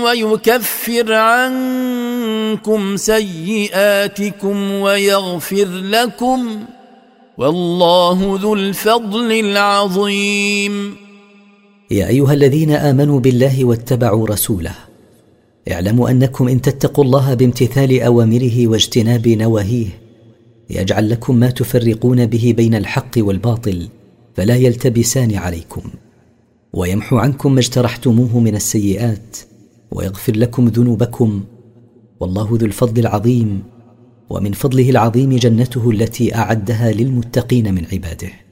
ويكفر عنكم سيئاتكم ويغفر لكم، والله ذو الفضل العظيم. يا أيها الذين آمنوا بالله واتبعوا رسوله، اعلموا أنكم إن تتقوا الله بامتثال أوامره واجتناب نواهيه يجعل لكم ما تفرقون به بين الحق والباطل فلا يلتبسان عليكم، ويمحو عنكم ما اجترحتموه من السيئات ويغفر لكم ذنوبكم، والله ذو الفضل العظيم، ومن فضله العظيم جنته التي أعدها للمتقين من عباده.